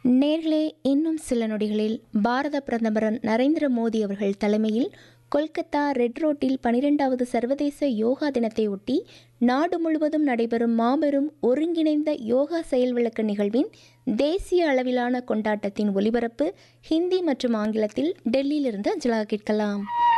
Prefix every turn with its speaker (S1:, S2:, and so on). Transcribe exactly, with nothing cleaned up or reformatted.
S1: நேர்களே, இன்னும் சில நொடிகளில் பாரத பிரதமர் நரேந்திர மோடி அவர்கள் தலைமையில் கொல்கத்தா ரெட் ரோட்டில் பனிரெண்டாவது சர்வதேச யோகா தினத்தை ஒட்டி நாடு முழுவதும் நடைபெறும் மாபெரும் ஒருங்கிணைந்த யோகா செயல் விளக்க நிகழ்வின் தேசிய அளவிலான கொண்டாட்டத்தின் ஒலிபரப்பு ஹிந்தி மற்றும் ஆங்கிலத்தில் டெல்லியிலிருந்து அஞ்சலாக கேட்கலாம்.